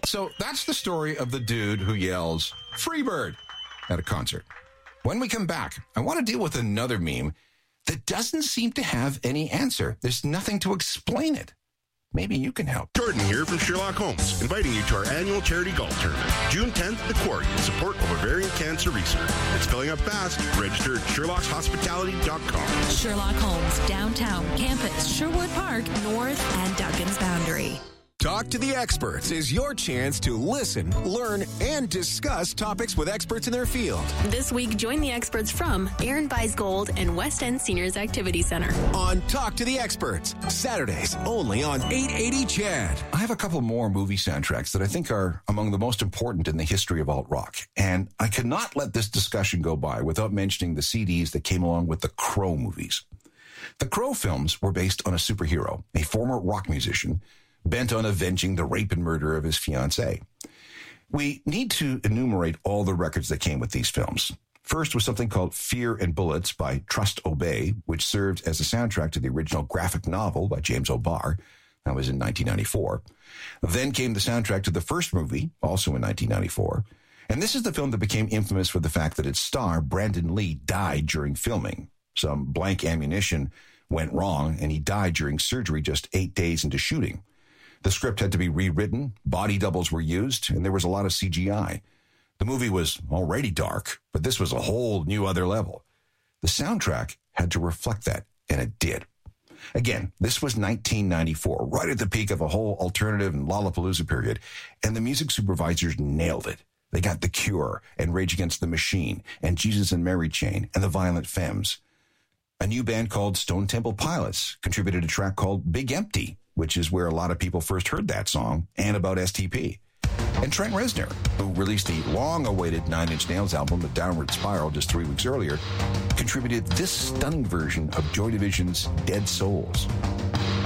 So that's the story of the dude who yells, "Freebird," at a concert. When we come back, I want to deal with another meme that doesn't seem to have any answer. There's nothing to explain it. Maybe you can help. Jordan here from Sherlock Holmes, inviting you to our annual charity golf tournament, June 10th, The Quarry, in support of ovarian cancer research. It's filling up fast. Register at SherlockHospitality.com. Sherlock Holmes, downtown, campus, Sherwood Park, North, and Duggan's Boundary. Talk to the Experts is your chance to listen, learn, and discuss topics with experts in their field. This week, join the experts from Aaron Buys Gold and West End Seniors Activity Center. On Talk to the Experts, Saturdays only on 880 CHAD. I have a couple more movie soundtracks that I think are among the most important in the history of alt-rock. And I cannot let this discussion go by without mentioning the CDs that came along with the Crow movies. The Crow films were based on a superhero, a former rock musician, bent on avenging the rape and murder of his fiancée. We need to enumerate all the records that came with these films. First was something called Fear and Bullets by Trust Obey, which served as a soundtrack to the original graphic novel by James O'Barr. That was in 1994. Then came the soundtrack to the first movie, also in 1994. And this is the film that became infamous for the fact that its star, Brandon Lee, died during filming. Some blank ammunition went wrong, and he died during surgery just 8 days into shooting. The script had to be rewritten, body doubles were used, and there was a lot of CGI. The movie was already dark, but this was a whole new other level. The soundtrack had to reflect that, and it did. Again, this was 1994, right at the peak of a whole alternative and Lollapalooza period, and the music supervisors nailed it. They got The Cure and Rage Against the Machine and Jesus and Mary Chain and the Violent Femmes. A new band called Stone Temple Pilots contributed a track called Big Empty, which is where a lot of people first heard that song, and about STP. And Trent Reznor, who released the long-awaited Nine Inch Nails album, The Downward Spiral, just 3 weeks earlier, contributed this stunning version of Joy Division's Dead Souls.